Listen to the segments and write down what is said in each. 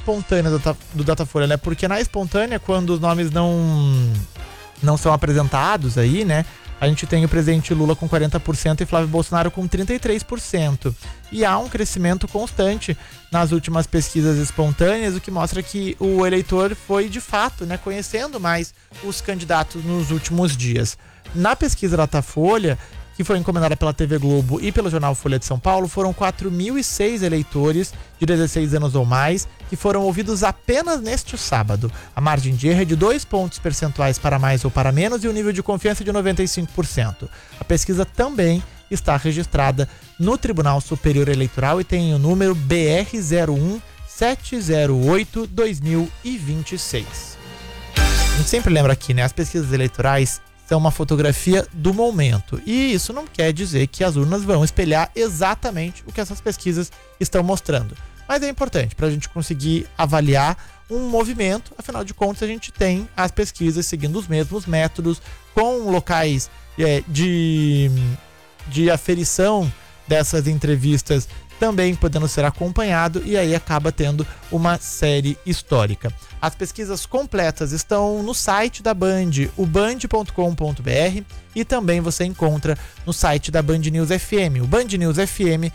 espontânea do Datafolha, né? Porque na espontânea, quando os nomes não são apresentados aí, né? A gente tem o presidente Lula com 40% e Flávio Bolsonaro com 33%. E há um crescimento constante nas últimas pesquisas espontâneas, o que mostra que o eleitor foi, de fato, né, conhecendo mais os candidatos nos últimos dias. Na pesquisa Datafolha, que foi encomendada pela TV Globo e pelo jornal Folha de São Paulo, foram 4.006 eleitores de 16 anos ou mais que foram ouvidos apenas neste sábado. A margem de erro é de 2 pontos percentuais para mais ou para menos e o nível de confiança é de 95%. A pesquisa também está registrada no Tribunal Superior Eleitoral e tem o número BR 01708-2026. A gente sempre lembra aqui, né? As pesquisas eleitorais são uma fotografia do momento. E isso não quer dizer que as urnas vão espelhar exatamente o que essas pesquisas estão mostrando. Mas é importante para a gente conseguir avaliar um movimento. Afinal de contas, a gente tem as pesquisas seguindo os mesmos métodos, com locais de aferição dessas entrevistas também podendo ser acompanhado, e aí acaba tendo uma série histórica. As pesquisas completas estão no site da Band, o band.com.br, e também você encontra no site da Band News FM, o bandnewsfm.com.br.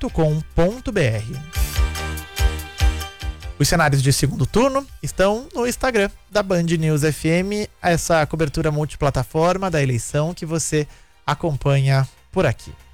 Os cenários de segundo turno estão no Instagram da Band News FM, essa cobertura multiplataforma da eleição que você acompanha por aqui.